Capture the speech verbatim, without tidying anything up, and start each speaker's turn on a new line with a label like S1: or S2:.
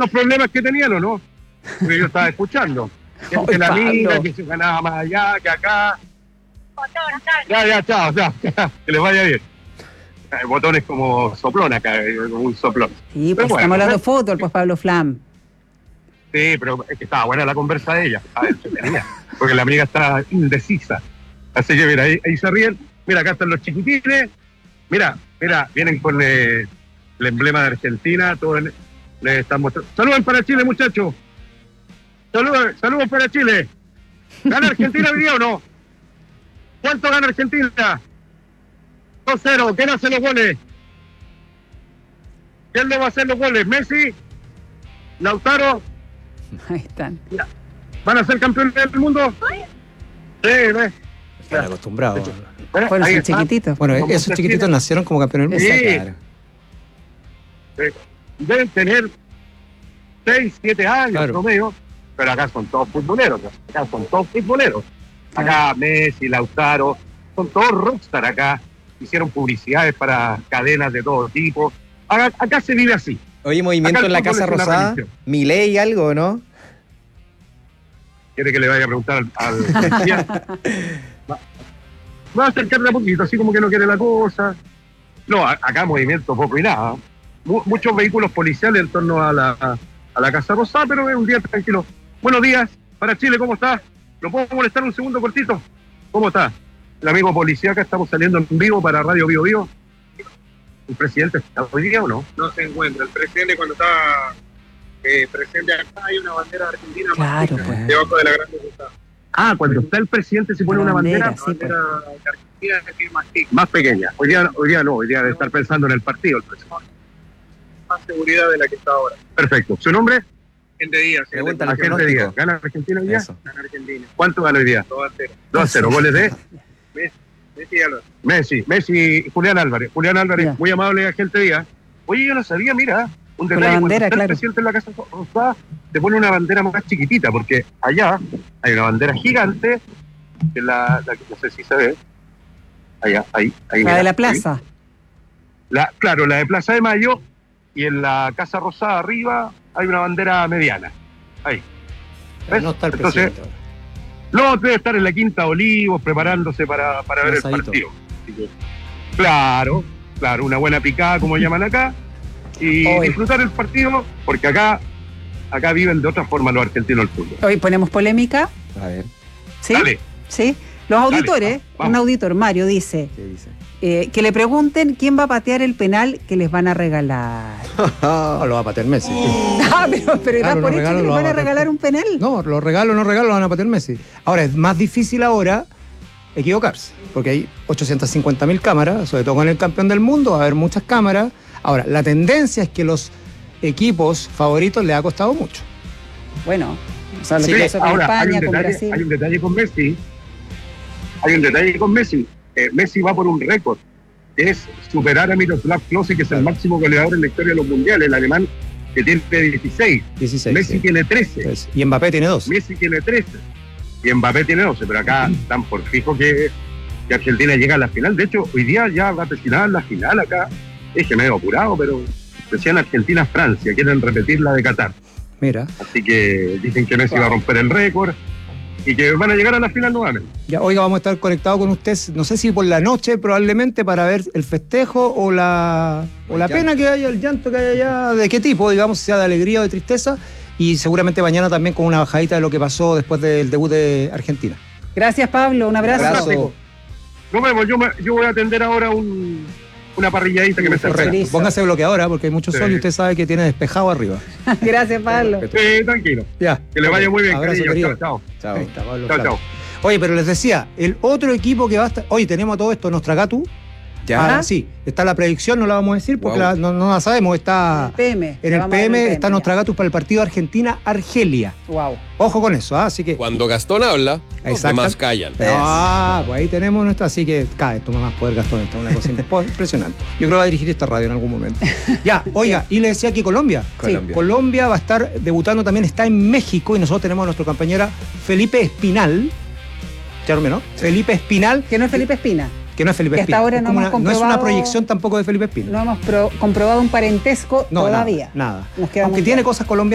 S1: los problemas que tenían o no? Porque yo estaba escuchando. Que
S2: Ay,
S1: la
S2: Pablo.
S1: amiga, que se ganaba más allá, que acá. Ya, ya, chao, chao. Que les vaya bien. El botón es como soplón acá, como un soplón.
S2: Sí, pues
S1: Pero bueno,
S2: estamos hablando de
S1: ¿eh?
S2: fútbol, pues Pablo Flam.
S1: Sí, pero es que estaba buena la conversa de ella. Estaba entretenida, porque la amiga está indecisa. Así que mira, ahí, ahí se ríen. Mira, acá están los chiquitines. Mira, mira, vienen con eh, el emblema de Argentina. Todo en- les están mostrando. Saludos para Chile, muchachos. Saludos, saludos para Chile. ¿Gana Argentina hoy día o no? ¿Cuánto gana Argentina? dos cero. ¿Quién hace los goles? ¿Quién le va a hacer los goles? ¿Messi? ¿Lautaro?
S2: Ahí están.
S1: ¿Van a ser campeones del mundo? Sí, ¿ves?
S3: Están acostumbrados.
S1: Bueno,
S2: Bueno,
S1: ahí
S2: son
S1: está.
S2: chiquititos.
S3: Bueno,
S1: Como
S3: esos
S1: se
S3: chiquititos
S1: tiene-
S3: nacieron como campeones del mundo.
S1: Sí.
S3: Claro.
S1: Eh, Deben tener seis, siete años
S3: Claro.
S1: promedio, pero acá son todos futboleros. Acá son todos futboleros. Acá Messi, Lautaro, son todos rockstar acá. Hicieron publicidades para cadenas de todo tipo. Acá, acá se vive así.
S3: Oye, movimiento
S1: Acá el
S3: en la
S1: fútbol
S3: Casa
S1: es una
S3: Rosada.
S1: religión.
S3: Milei algo, ¿no?
S1: Quiere que le vaya a preguntar al, al policía. Va, va a acercarle a poquito, así como que no quiere la cosa. No, a- acá movimiento poco y nada. Mu- muchos vehículos policiales en torno a la, a, a la Casa Rosada, pero es un día tranquilo. Buenos días para Chile, ¿cómo está? ¿Lo puedo molestar un segundo cortito? ¿Cómo está? El amigo policía, acá estamos saliendo en vivo para Radio Vivo Vivo. ¿El presidente está hoy día o no?
S4: No se encuentra. El presidente, cuando está eh, presente acá, hay una bandera argentina más
S2: Claro,
S4: chica,
S2: pues.
S4: debajo de la gran diputada.
S1: Ah, cuando está el presidente se pone
S2: La
S1: una bandera,
S2: bandera, sí, pues.
S4: La bandera de Argentina es decir, más chica,
S1: más pequeña. Hoy día, hoy día no, hoy día debe estar pensando en el partido el presidente.
S4: más seguridad de la que está ahora.
S1: Perfecto. ¿Su nombre?
S4: Gente Díaz, eh,
S3: Pregúntale al
S1: Agente Díaz.
S3: pronóstico.
S1: ¿Gana Argentina hoy día?
S3: Eso.
S4: en Argentina.
S1: ¿Cuánto gana hoy día?
S4: Todo a cero.
S1: dos a cero. ¿Goles de?
S4: Messi y Álvarez.
S1: Messi. Messi y Julián Álvarez. Julián Álvarez,
S2: Ya.
S1: muy amable, Agente Díaz. Oye, yo no sabía, mira, un
S2: Con la
S1: detalle. Cuando
S2: bandera,
S1: está el
S2: claro.
S1: presidente en la Casa Rosada, te pone una bandera más chiquitita, porque allá hay una bandera gigante, que es la, la que no sé si se ve. Allá, ahí, ahí.
S2: La
S1: mira,
S2: de la
S1: ahí.
S2: plaza.
S1: La, claro, la de Plaza de Mayo, y en la Casa Rosada arriba hay una bandera mediana. Ahí. ¿Ves?
S3: No está el
S1: Entonces,
S3: presidente ahora.
S1: no, debe estar en la Quinta Olivos preparándose para, para ver el
S3: Asadito.
S1: partido. Así que, claro, claro, una buena picada, como llaman acá, y
S2: Hoy.
S1: disfrutar el partido, porque acá acá viven de otra forma los argentinos el fútbol.
S2: Hoy ponemos polémica.
S3: A ver,
S2: ¿Sí?
S1: Dale,
S2: ¿Sí? Los auditores,
S1: vamos.
S2: un auditor, Mario, dice
S3: ¿qué dice?
S2: eh, que le pregunten quién va a patear el penal que les van a regalar.
S3: No, lo va a patear Messi.
S2: Ah, pero, pero
S3: Claro,
S2: da por
S3: los
S2: hecho
S3: regalos
S2: que les
S3: los
S2: van
S3: va
S2: a
S3: a patear.
S2: regalar un penal.
S3: No, los regalos, no regalos, lo van a patear Messi. Ahora, es más difícil ahora equivocarse, porque hay ochocientas cincuenta mil cámaras, sobre todo con el campeón del mundo, va a haber muchas cámaras. Ahora, la tendencia es que los equipos favoritos le ha costado mucho.
S2: Bueno, o sea, lo
S3: Sí,
S2: que pasó con
S1: ahora hay
S2: España,
S1: un,
S2: con
S1: detalle,
S2: Brasil.
S1: hay un detalle con Messi. Hay un detalle con Messi. Eh, Messi va por un récord, que es superar a Miroslav Klose, que es el máximo goleador en la historia de los mundiales, el alemán, que tiene dieciséis.
S3: dieciséis.
S1: Messi
S3: sí.
S1: tiene trece.
S3: Pues, y Mbappé tiene dos.
S1: Messi tiene trece y Mbappé tiene doce, pero acá están por fijo que, que Argentina llega a la final. De hecho, hoy día ya va a terminar la final acá. Es que medio apurado, pero decían Argentina-Francia, quieren repetir la de Qatar.
S3: Mira,
S1: Así que dicen que Messi va a romper el récord y que van a llegar a la final nuevamente.
S3: ya oiga, vamos a estar conectados con ustedes, no sé si por la noche probablemente para ver el festejo o la, o la pena que haya, el llanto que haya allá, de qué tipo, digamos, sea de alegría o de tristeza, y seguramente mañana también con una bajadita de lo que pasó después del debut de Argentina.
S2: Gracias, Pablo. Un abrazo.
S3: Abrazo.
S1: Nos vemos, yo, me- yo voy a atender ahora un, una parrilladita que me está
S2: Correcto.
S1: esperando.
S3: Póngase bloqueador, ¿ah? Porque hay mucho
S1: Sí.
S3: sol y usted sabe que tiene despejado arriba.
S2: Gracias, Pablo.
S1: Sí, tranquilo.
S3: Ya.
S1: Que le vaya muy bien,
S3: Abrazo,
S1: cariño.
S3: querido.
S1: Chao,
S3: Chao. Ahí está, Pablo
S1: chao. Chao,
S3: Flam.
S1: chao.
S3: Oye, pero les decía, el otro equipo que va a estar. Oye, tenemos a todo esto, Nostragatu.
S5: Ya.
S3: Ah, sí, está la predicción, no la vamos a decir porque
S5: Wow.
S3: la- no, no la sabemos. Está
S2: P M.
S3: en el
S2: Vamos a ver
S3: P M,
S2: el
S3: está
S2: ya.
S3: Nostragatus para el partido Argentina-Argelia.
S2: Wow.
S3: Ojo con eso, ¿ah? Así que.
S5: Cuando Gastón habla, los
S3: Exacto.
S5: demás callan.
S3: Ah, pues ahí tenemos nuestra, así que cada vez toma más poder Gastón, esto es una cosa impo- impresionante. Yo creo que va a dirigir esta radio en algún momento. Ya, oiga, y le decía que Colombia.
S5: Colombia.
S3: Colombia va a estar debutando también, está en México, y nosotros tenemos a nuestra compañera Felipe Espinal. ¿Ya no? Felipe Espinal,
S2: Que no es Felipe Espina.
S3: que no es Felipe
S2: Que hasta
S3: Espinal.
S2: ahora
S3: Es
S2: no
S3: como
S2: hemos
S3: una- no es una
S2: comprobado-
S3: proyección tampoco de Felipe Espinal.
S2: No hemos pro- comprobado un parentesco
S3: No,
S2: todavía.
S3: Nada. nada.
S2: Nos queda
S3: Aunque
S2: muy
S3: tiene
S2: claro.
S3: cosas colombianas.